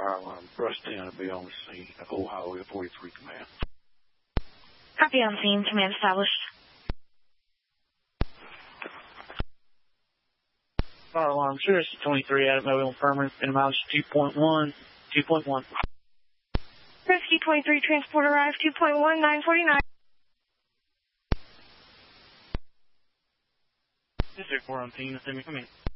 fire alarm. Rush 10 will be on the scene. Old Highway 43 Command. Copy on scene. Command established. Fire alarm, Sirius 23 out of Mobile Infirmary, and mileage 2.1. Rescue 23 transport arrived 2.1, 949. District 4 on scene, assuming, come in.